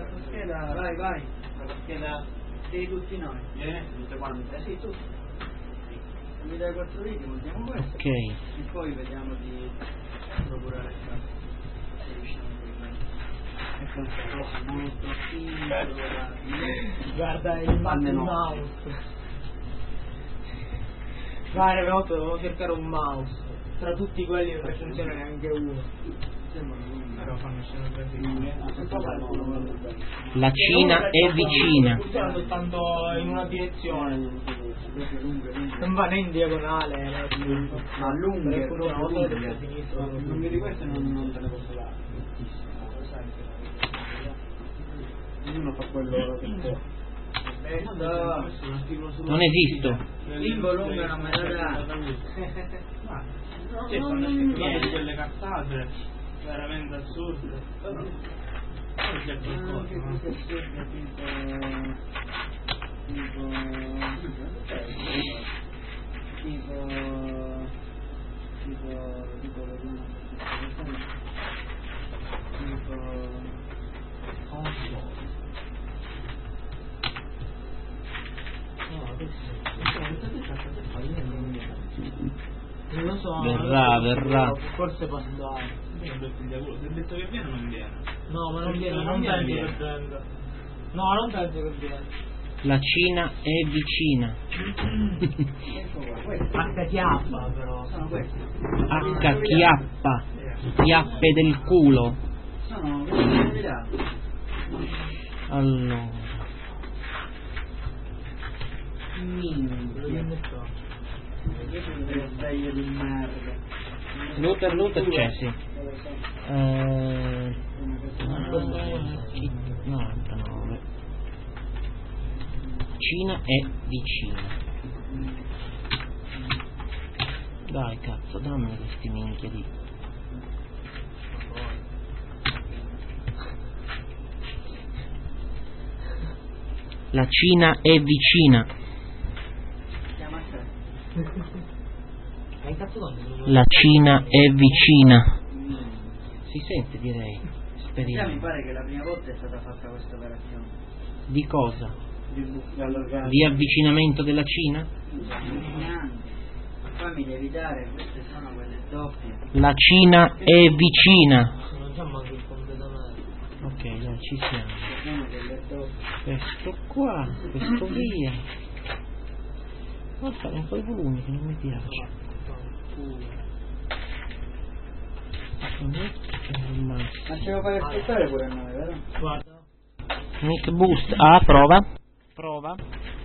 la scheda, vai. La scheda di tutti noi. Tutte quante? Sì, tutte. Mi dai 4 righe, montiamo questo. Ok. E poi vediamo di procurare il caso. Se riusciamo a è questa cosa molto piccola. Guarda il mouse. Guarda, devo cercare un mouse. Tra tutti quelli non ne funziona neanche uno. Però fanno sempre La Cina è vicina. funziona soltanto in una direzione. Non va né in diagonale, Ma lunghe, non mi di questo non te ne posso dare. Ognuno fa quello che può. Non esisto. Lingo lunga non me la dà. Cioè, fanno sempre delle cazzate veramente assurde. C'è qualcosa, no? Non lo so. Verrà. Forse posso dare. Se ho detto che viene non viene. No, ma non viene, non penso che venga. No, non penso che viene. La Cina è vicina. H chiappa però. Sono questi. H chiappa. Chiappe del culo. Sono questi là. Allora. Taglio di merda. Luther c'è, sì. 99. Cina è vicina. Dai cazzo, dammi questi minchia di... La Cina è vicina. Chiama a te. La Cina è vicina. Si sente, direi. Già mi Speriamo. pare che la prima volta è stata fatta questa operazione. Di cosa? Di Di avvicinamento della Cina? Poi mi devi dare, queste sono quelle doppie. La Cina è vicina. Non c'è manco il completamento. Ok, dai, ci siamo. Sono quelle doppie. Questo qua, questo via. Guarda, un po' i volumi che non mi piace. Ma ci devo fare ascoltare pure a noi, vero? Guarda. Mic boost. Ah, prova. Prova.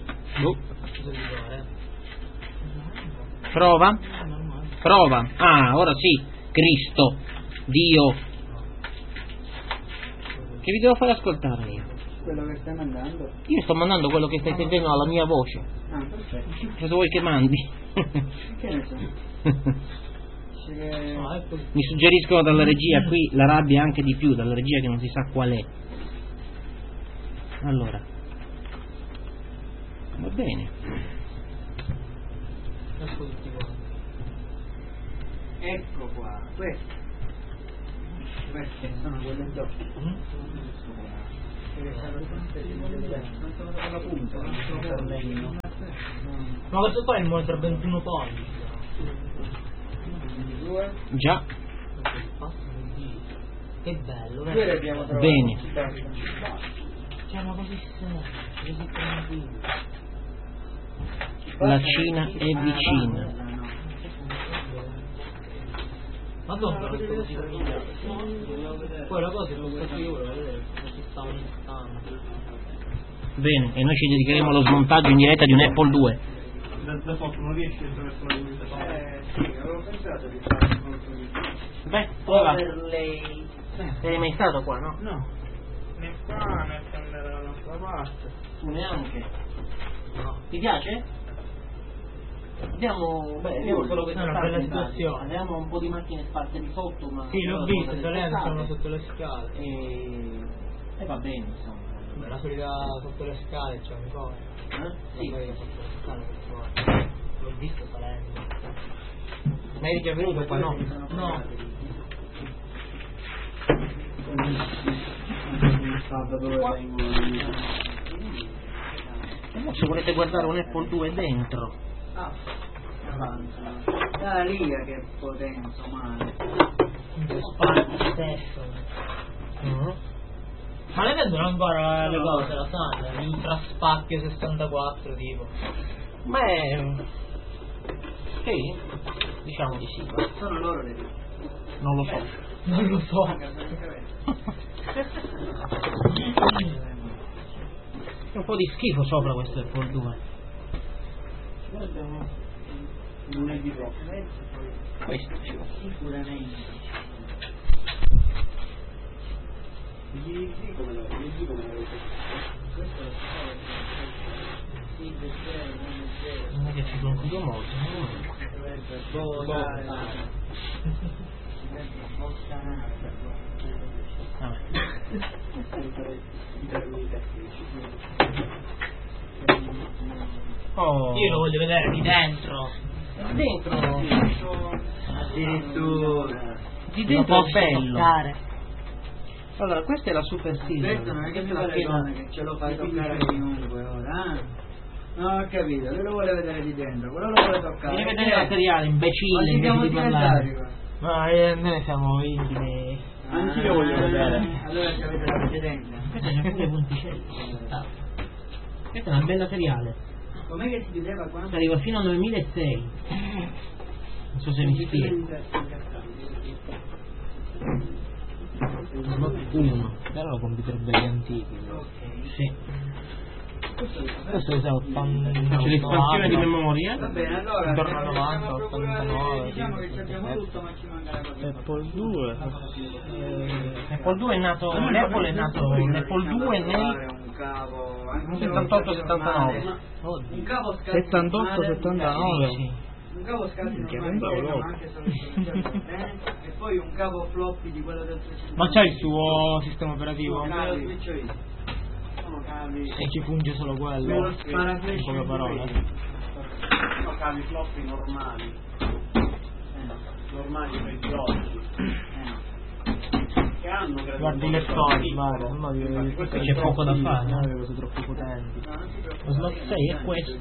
Prova. Prova. Ah, ora sì. Cristo. Dio. Che vi devo fare ascoltare io? Quello che stai mandando? Io sto mandando quello che stai sentendo alla mia voce. Ah, perfetto. Cosa vuoi che mandi? Che ne so? Mi suggeriscono dalla regia qui la rabbia anche di più, dalla regia che non si sa qual è. Allora. Va bene. Ecco qua, queste sono quelle doppie. Non sono alla punta, non sono per legno. Ma questo qua è il monitor 21 pollici. Già. Che bello, Due le abbiamo trovate. Bene. Siamo così seri, così tranquilli. La Cina è vicina. Madonna, poi la cosa è che io volevo vedere come si sta aumentando. Bene, e noi ci dedicheremo allo smontaggio in diretta di un Apple 2. Da sotto non riesci attraverso la luce. Sì, avevo pensato di fare molto di Beh, prova. overlay. Sei mai stato qua, no? No. Né qua né dalla nostra parte. Tu neanche. No. Ti piace? Abbiamo solo questa una parte bella in pratica. situazione. Abbiamo un po' di macchine sparse di sotto, ma Sì, l'ho visto, sono sotto le scale. e va bene, insomma. Beh, la solita sotto le scale c'è ancora. Sì. La solita sotto le scale c'è. L'ho visto salendo. Ma eri già venuto qua, no? No. Da dove vengono? E se volete guardare un Apple 2 dentro. Da lì che potenza, male. Spazio stesso. Ma le vendono ancora le cose, la sanno? L'Ultra Spacchio 64 tipo. Beh, sì, diciamo di sì. Sono loro le vite. Non lo so. Non lo so. È un po' di schifo sopra questo Apple 2. Non è di troppo. Questo ci va. Sicuramente. Non è che ci confudo molto. Oh. Io lo voglio vedere di dentro. Dentro Addirittura. di dentro è bello. Toccare. Allora, questa è la Super Silver. Questo non è che fa le donne che ce lo fai toccare a chiunque ora, No, ho capito, lui lo vuole vedere di dentro, quello lo vuole toccare. Devi vedere il materiale, imbecille, Ma ci siamo invece di parlare. diventati qua. Ma noi siamo intimi. Anch'io voglio vedere. Allora ci avete la precedenza. Questa c'è pure punticelli. Questo è un bel materiale. Com'è che si chiudeva qua? Arriva fino al 2006. Non so se mi spiego. Slot 1. Però computer belli antichi. Sì. Questo è 80. C'è l'espansione di memoria. Va bene, allora Intorno a stiamo 90, a procurare, 89, diciamo che ci abbiamo tutto, ma ci manca la cosa. Apple 2. Apple 2 è nato. L'Apple è nato. L'Apple 2 nel Un cavo, anche 78-79. un cavo scazzo 78-79. Sì. un cavo scazzo normale, ma anche solo il bene, e poi un cavo floppy di quello del 350. Ma c'è il suo sistema operativo? Me lo switcho io. Sono cavi. E ci funge solo quello? Me lo sparaflash In poche parole. Sono cavi floppy normali. Normali per i oggi. Che hanno Guarda i lettori, guarda, c'è poco da fare. Non avevo cose troppo potenti. Lo slot 6 è questo.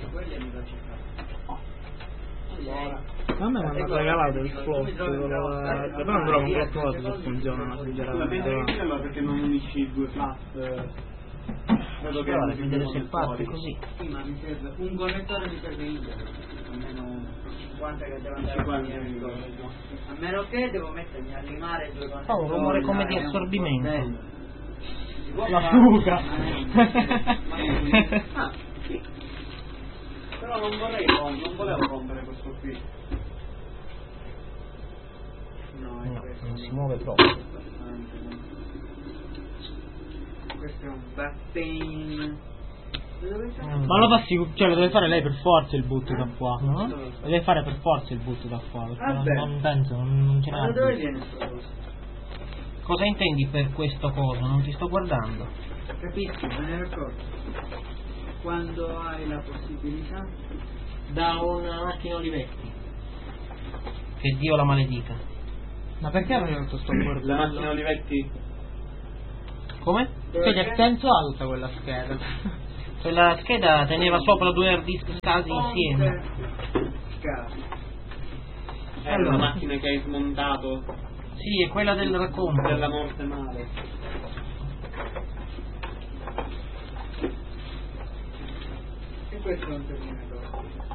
A me mi hanno regalato il flop, però non trovo un flop se funziona sinceramente. Perché non unisci i due flat. Credo che Guarda, vedere se parte così. Sì, ma mi serve un connettore, mi serve internet, almeno 50 che devo andare a meno che devo mettermi a limare due connettori. Oh, un rumore come di assorbimento. La fuga! Ah, sì. Però non volevo rompere questo qui. No, è No, questo. non si muove proprio. Questo è un back pain. Ma lo passi, cioè lo deve fare lei per forza il boot da qua. No? Lo deve fare per forza il boot da qua, perché Vabbè. non penso, non ce Ma da n'è. dove viene questo coso? Cosa intendi per questo coso? Non ti sto guardando. Capisci, me ne accorgo. Quando hai la possibilità. Da una macchina Olivetti. Che Dio la maledica. Ma perché non sto guardando? La macchina Olivetti? Come? Cioè, che senso ha tutta quella scheda? Quella scheda teneva sopra due hard disk scasi insieme. Scasi. È una macchina che hai smontato Sì, è quella del racconto. della morte male. E questo è un terminatore.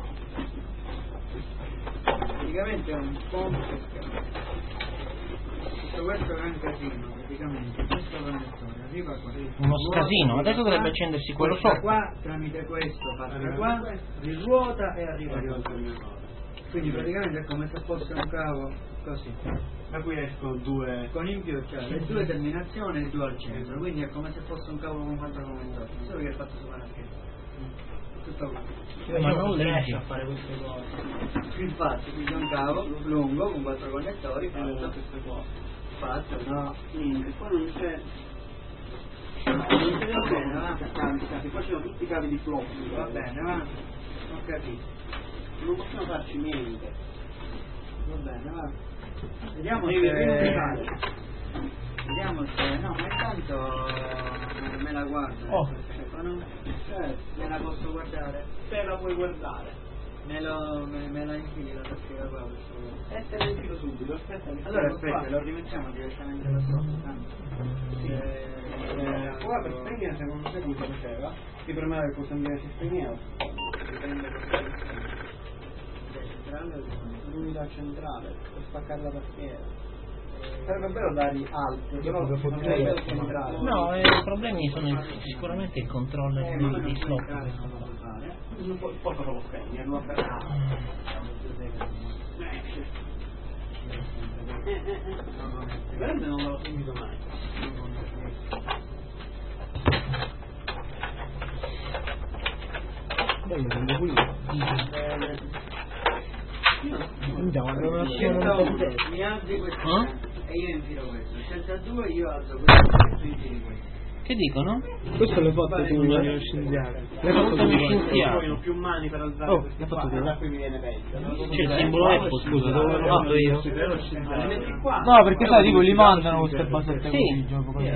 Praticamente è un ponte scalo. Tutto questo è un casino, praticamente. Questo connettore arriva qua. Uno scasino, adesso dovrebbe accendersi quello Questa sopra. qua, tramite questo, passa qua, risvuota e arriva qua. Quindi praticamente è come se fosse un cavo così. Da cui escono due. Con in più c'è le due terminazioni e il due al centro, quindi è come se fosse un cavo con 4 commentatori, solo che è fatto sopra la scheda. Tutto qua. Ma non riesci a fare queste cose. Infatti, quindi è un cavo lungo con 4 connettori, fatto, no? Niente, qua non c'è. Non si vede bene, va? Qua c'erano tutti i cavi di flop. Va bene, va? Ho capito. Non possiamo farci niente. Va bene, va. Vediamo Devi se... fare. Vediamo se... No, ma intanto... guardo. Oh. Ma non... me la posso guardare? Te la puoi guardare. Me la infili la tastiera qua questo. Te la infilo subito, aspetta. Allora aspetta, lo rimettiamo direttamente da sopra. Qua per spegnere secondo te cosa faceva? Si premeva il pulsante si spegneva. L'unità centrale, per spaccare la tastiera. Sarebbe bello dargli alto, però non è centrale. No, i problemi sono sicuramente il controller di slot. Non posso proprio spegnerlo, veramente non l'ho sentito mai. Bello, bello pulito. Mi alzi questo e io infilo questo. Senza 2 io alzo questo e tu infili questo. Che dicono? Questo l'hai fatto tu, scienziato. L'hai fatto tu, scienziato. Poi ho più mani per alzare Oh, questi l'hai fatto qua, tu. da qui mi viene peggio. C'è il simbolo Apple, scusa, dove l'ho fatto io? Li metti qua. No, perché sai, tipo, li mandano queste basette Sì. così, gioco così.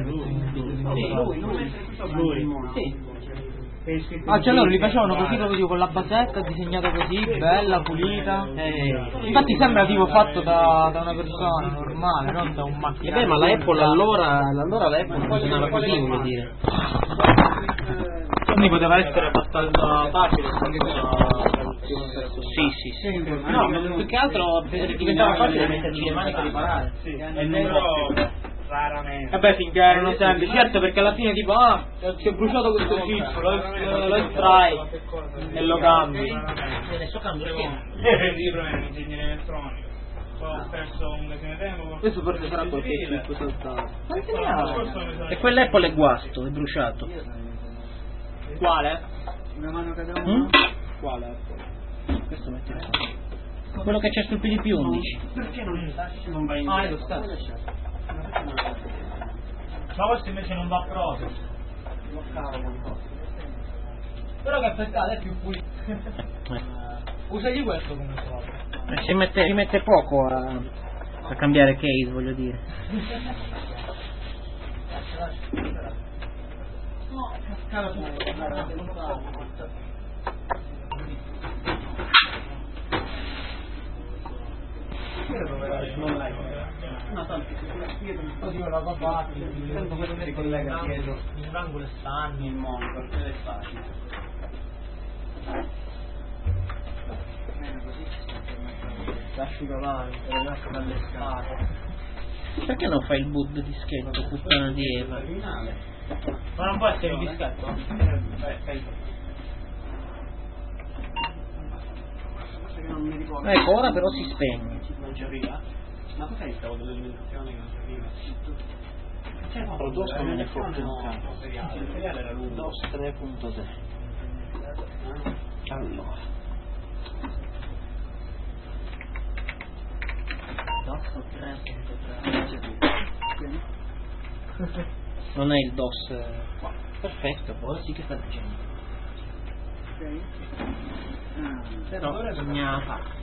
Lui. Sì. Ah, cioè loro li facevano così proprio tipo con la basetta, disegnato così, bella, pulita. Infatti sembra tipo fatto da una persona normale, non da un macchinario. Beh, ma la Apple allora la Apple funzionava così, voglio dire. Quindi poteva essere abbastanza facile. Sì. No, più che altro diventava facile metterci le mani per riparare. E non raramente. Vabbè, finché erano semplici, certo, perché alla fine tipo, si è bruciato questo chip, lo estrai e lo cambi. Adesso cambio schema. Libro è ingegnere elettronico. Poi ho perso un mese di tempo. Questo forse sarà qualche chip saltato. E quell'Apple è guasto, è bruciato. Quale? Una mano cada uno. Quale? Questo mettilo. Quello che c'è sul PDP-11. Perché non vai in Ah, è lo stesso. Ma questo invece non va proprio. Però che aspettate, è più pulito. Usagli questo come solito. Ci mette poco a cambiare case, voglio dire. No, cascava tutto. No, tanto Così con la papà, tanto questo si collega dietro in un angolo stanno. il monitor, che è facile. L'asciugamani, è rimasto dalle scale. Perché non fai il boot di dischetto, puttana di Eva? Ma non può essere un dischetto? Non mi ricordo. Ecco, ora però si spegne. Non ci arriva? Ma cos'è il cavo dell'alimentazione che non ci arriva? C'è Però DOS non è fortunato. il seriale era lungo. DOS 3.0. Allora. DOS 3.0. Non è il DOS qua. Perfetto, poi sì che sta dicendo. Però bisogna fare.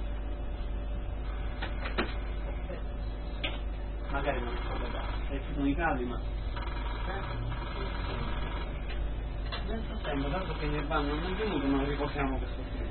Magari non so da ci sono i cavi, ma nel frattempo, tanto che ne vanno non è venuto, non riposiamo questo